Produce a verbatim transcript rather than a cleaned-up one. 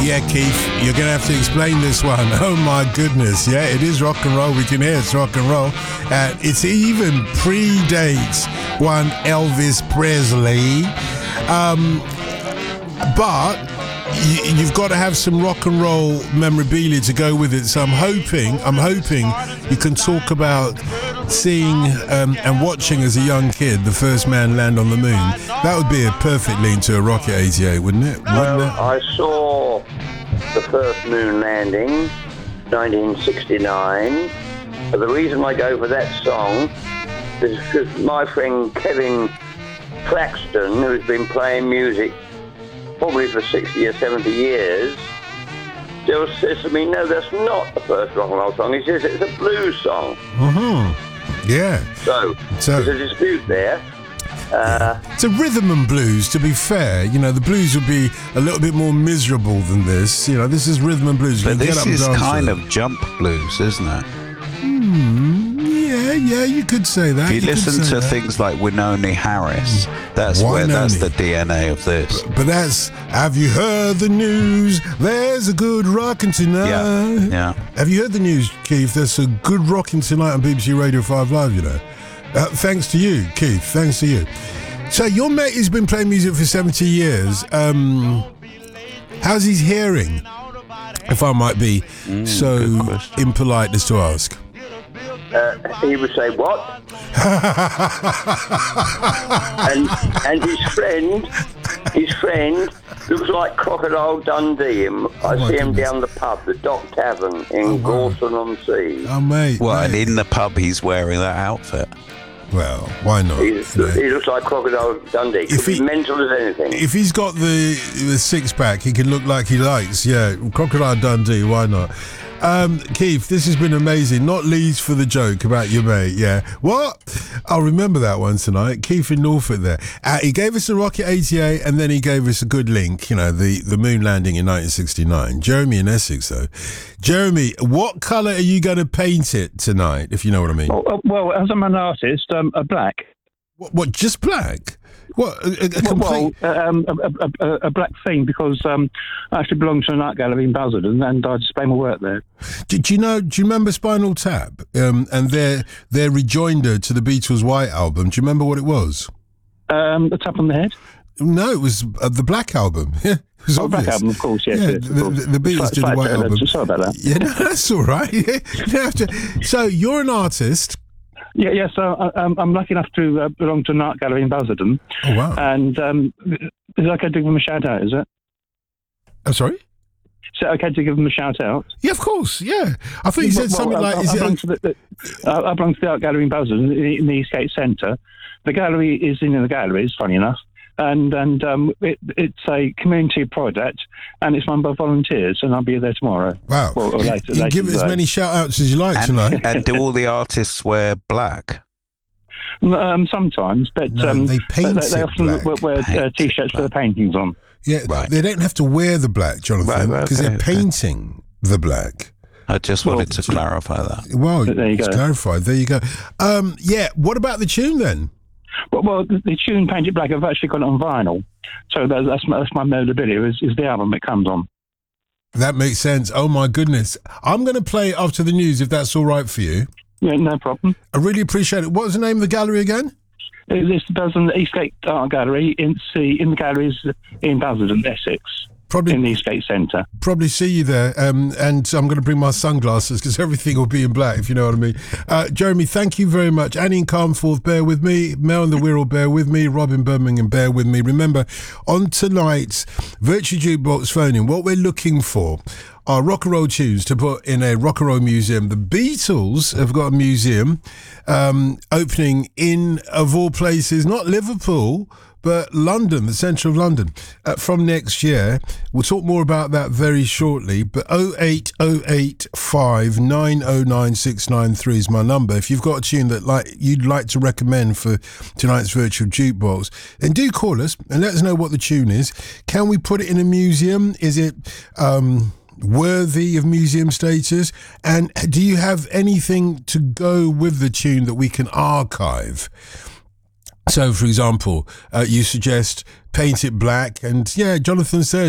Yeah, Keith, you're going to have to explain this one. Oh, my goodness. Yeah, it is rock and roll. We can hear it's rock and roll. Uh, it's even predates one Elvis Presley. Um, but you, you've got to have some rock and roll memorabilia to go with it. So I'm hoping, I'm hoping you can talk about seeing um, and watching as a young kid the first man land on the moon. That would be a perfect link to a Rocket eighty-eight, wouldn't it? Wouldn't well, it? I saw the first moon landing, nineteen sixty-nine. But the reason I go for that song is because my friend Kevin Claxton, who's been playing music probably for sixty or seventy years, still says to me, no, that's not the first rock and roll song. He says it's a blues song. Uh-huh. Yeah. So, so there's a dispute there. Uh, it's a rhythm and blues, to be fair. You know, the blues would be a little bit more miserable than this. You know, this is rhythm and blues. You but can this get up and is dance kind with of jump blues, isn't it? Hmm. Yeah, yeah, you could say that. If you, you listen to that. Things like Wynonie Harris, that's Wynonie. where that's the D N A of this. But, but that's, have you heard the news? There's a good rockin' tonight. Yeah, yeah. Have you heard the news, Keith? There's a good rockin' tonight on B B C Radio five Live, you know. Uh, thanks to you, Keith. Thanks to you. So your mate has been playing music for seventy years. Um, how's his hearing, if I might be mm, so impolite as to ask? Uh, he would say, what? and and his friend, his friend looks like Crocodile Dundee. I oh see him goodness. down the pub, the Dock Tavern in oh, wow. Gorton-on-Sea. Oh, mate. Well, mate. and in the pub, he's wearing that outfit. Well, why not? He's, you know? He looks like Crocodile Dundee. Could be mental as anything. If he's got the, the six-pack, he can look like he likes. Yeah, Crocodile Dundee, why not? Um, Keith, this has been amazing, not least for the joke about your mate, yeah. What? I'll remember that one tonight. Keith in Norfolk there. Uh, he gave us a Rocket eighty-eight and then he gave us a good link, you know, the, the moon landing in nineteen sixty-nine. Jeremy in Essex, though. Jeremy, what colour are you going to paint it tonight, if you know what I mean? Well, well as I'm an artist, um, a black. What, what, just black? What, a, a complete... Well, um, a, a, a black theme, because um, I actually belong to an art gallery in Basildon and I display my work there. Do, do you know, do you remember Spinal Tap um, and their their rejoinder to the Beatles' White album? Do you remember what it was? Um, the Tap on the Head? No, it was uh, the Black Album. It was oh, obvious. Black Album, of course, yes. Yeah, yes of the, course. the, the Beatles did the White uh, Album. Sorry about that. Yeah, no, that's all right. You don't have to- so you're an artist. Yeah, yeah. So I, I'm, I'm lucky enough to uh, belong to an art gallery in Basildon. Oh, wow. And um, is it okay to give them a shout out, is it? I'm sorry? Is it okay to give them a shout out? Yeah, of course, yeah. I thought you said well, something well, like... I, is I, it belong a- to the, the, I I belong to the art gallery in Basildon in the Eastgate Centre. The gallery is in the galleries, funny enough. And and um, it, it's a community project, and it's run by volunteers, and I'll be there tomorrow. Wow. Well, or you, later, you later give it as today. many shout-outs as you like And, tonight. and do all the artists wear black? Um, sometimes, but No, um, they paint they, they it often black. wear, wear uh, Paint t-shirts black. with the paintings on. Yeah, Right. they don't have to wear the black, Jonathan, Right, because right, they're okay, okay. painting the black. I just Well, wanted to clarify that. Well, There you it's go. clarified. There you go. Um, yeah, what about the tune then? Well, well the, the tune "Painted Black," I've actually got it on vinyl, so that, that's my, that's my memorabilia. Is, is the album it comes on? That makes sense. Oh, my goodness. I'm going to play it after the news, if that's all right for you. Yeah, no problem. I really appreciate it. What was the name of the gallery again? This does in the Eastgate Art Gallery in the in the galleries in Basildon, Essex, Probably in the Eastgate Centre. probably see you there. Um, and I'm going to bring my sunglasses because everything will be in black, if you know what I mean. Uh, Jeremy, thank you very much. Annie in Carnforth, bear with me. Mel and the Wirral, bear with me. Rob in Birmingham, bear with me. Remember, on tonight's Virtual Jukebox phone-in, what we're looking for are rock and roll tunes to put in a rock and roll museum. The Beatles have got a museum um, opening in, of all places, not Liverpool, but London, the centre of London, uh, from next year. We'll talk more about that very shortly. But oh eight oh eight five nine oh nine six nine three is my number. If you've got a tune that like you'd like to recommend for tonight's Virtual Jukebox, then do call us and let us know what the tune is. Can we put it in a museum? Is it... Um, worthy of museum status? And do you have anything to go with the tune that we can archive? So, for example, uh, you suggest paint it black, and yeah, Jonathan said